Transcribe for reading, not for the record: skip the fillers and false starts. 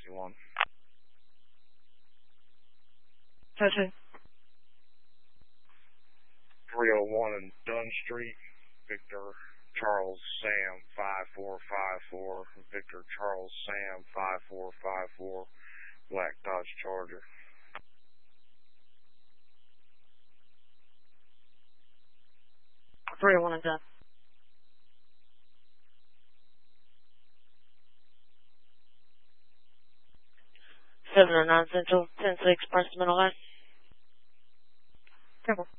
51. Touching. 301 and Dunn Street, Victor Charles Sam 5454, Victor Charles Sam 5454, Black Dodge Charger. Three one and done. 709 Central, 10-6, press the middle line. Careful.